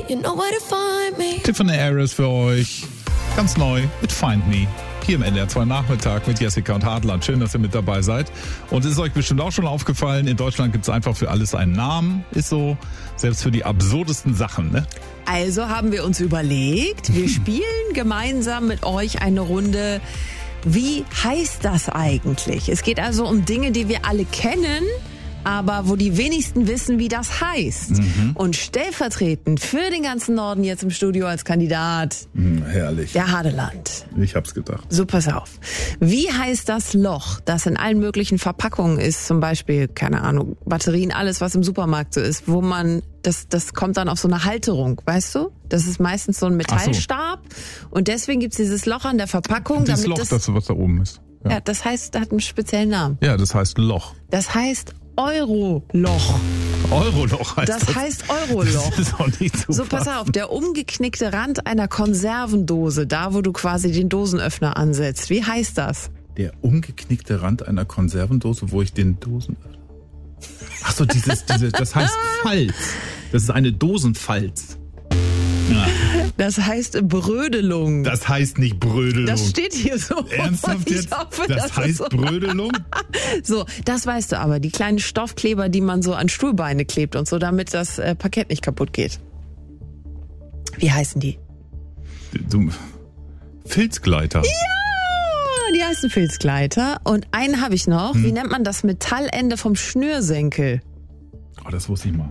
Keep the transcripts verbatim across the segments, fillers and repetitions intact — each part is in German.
You know where to find me. Tiffany Harris für euch. Ganz neu mit Find Me. Hier im N D R zwei Nachmittag mit Jessica und Hartland. Schön, dass ihr mit dabei seid. Und es ist euch bestimmt auch schon aufgefallen, in Deutschland gibt es einfach für alles einen Namen. Ist so, selbst für die absurdesten Sachen, ne? Also haben wir uns überlegt, wir spielen gemeinsam mit euch eine Runde. Wie heißt das eigentlich? Es geht also um Dinge, die wir alle kennen, aber wo die wenigsten wissen, wie das heißt. Mhm. Und stellvertretend für den ganzen Norden jetzt im Studio als Kandidat, mhm, herrlich, der Hadeland. Ich hab's gedacht. So, pass auf. Wie heißt das Loch, das in allen möglichen Verpackungen ist, zum Beispiel, keine Ahnung, Batterien, alles, was im Supermarkt so ist, wo man, das, das kommt dann auf so eine Halterung, weißt du? Das ist meistens so ein Metallstab. So. Und deswegen gibt's dieses Loch an der Verpackung. Das damit Loch, das, das, was da oben ist. Ja. ja, das heißt, das hat einen speziellen Namen. Ja, das heißt Loch. Das heißt Euroloch. Euroloch heißt das. Das heißt Euroloch. Das ist auch nicht so. So, pass auf, der umgeknickte Rand einer Konservendose, da wo du quasi den Dosenöffner ansetzt. Wie heißt das? Der umgeknickte Rand einer Konservendose, wo ich den Dosenöffner... Ach so, dieses, diese, das heißt Falz. Das ist eine Dosenfalz. Ja. Das heißt Brödelung. Das heißt nicht Brödelung. Das steht hier so. Ernsthaft jetzt? Hoffe, das, das heißt so. Brödelung? So, das weißt du aber. Die kleinen Stoffkleber, die man so an Stuhlbeine klebt und so, damit das äh, Parkett nicht kaputt geht. Wie heißen die? Du, Filzgleiter. Ja, die heißen Filzgleiter. Und einen habe ich noch. Hm. Wie nennt man das Metallende vom Schnürsenkel? Oh, das wusste ich mal.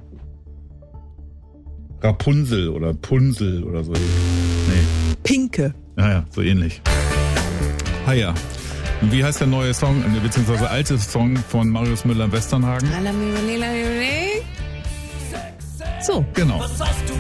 Rapunzel oder Punsel oder so. Nee. Pinke. Ja, ja, so ähnlich. Ah ja. Und wie heißt der neue Song, beziehungsweise alte Song von Marius Müller-Westernhagen? So. Genau.